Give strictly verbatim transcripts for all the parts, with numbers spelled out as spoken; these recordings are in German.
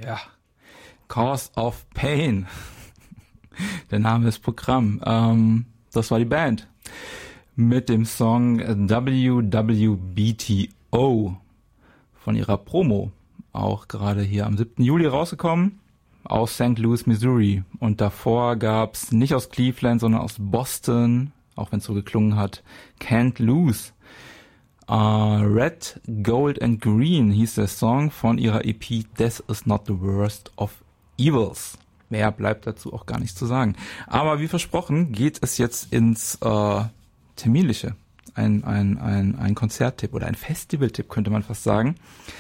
Ja, Cause of Pain. Der Name ist Programm. Ähm, das war die Band mit dem Song W W B T O von ihrer Promo. Auch gerade hier am siebten Juli rausgekommen aus Sankt Louis, Missouri. Und davor gab's nicht aus Cleveland, sondern aus Boston, auch wenn es so geklungen hat, Can't Lose. Uh, Red, Gold and Green hieß der Song von ihrer E P Death is Not the Worst of Evils. Mehr bleibt dazu auch gar nicht zu sagen. Aber wie versprochen geht es jetzt ins äh, Terminliche. Ein, ein, ein, ein Konzerttipp oder ein Festivaltipp könnte man fast sagen.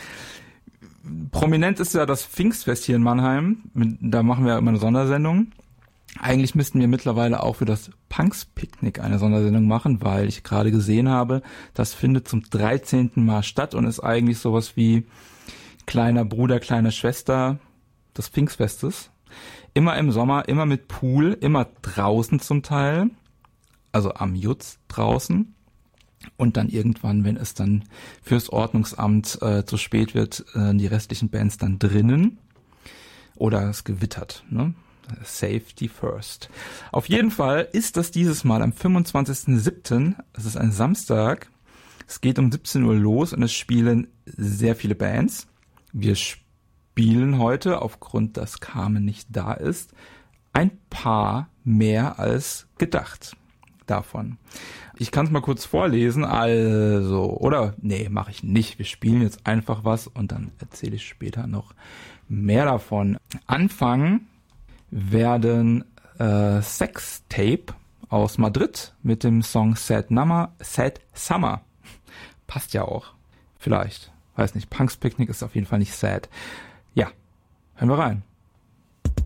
Prominent ist ja das Pfingstfest hier in Mannheim. Da machen wir immer eine Sondersendung. Eigentlich müssten wir mittlerweile auch für das Punks-Picknick eine Sondersendung machen, weil ich gerade gesehen habe, das findet zum dreizehnten Mal statt und ist eigentlich sowas wie kleiner Bruder, kleine Schwester des Pfingstfestes. Immer im Sommer, immer mit Pool, immer draußen zum Teil, also am Jutz draußen. Und dann irgendwann, wenn es dann fürs Ordnungsamt äh, zu spät wird, äh, die restlichen Bands dann drinnen oder es gewittert, ne? Safety first. Auf jeden Fall ist das dieses Mal am fünfundzwanzigsten siebten Es ist ein Samstag. Es geht um siebzehn Uhr los und es spielen sehr viele Bands. Wir spielen heute, aufgrund, dass Carmen nicht da ist, ein paar mehr als gedacht davon. Ich kann es mal kurz vorlesen, also, oder, nee, mache ich nicht. Wir spielen jetzt einfach was und dann erzähle ich später noch mehr davon. Anfangen werden äh, Sextape aus Madrid mit dem Song Sad Number, Sad Summer. Passt ja auch. Vielleicht. Weiß nicht. Punks Picknick ist auf jeden Fall nicht sad. Ja, hören wir rein.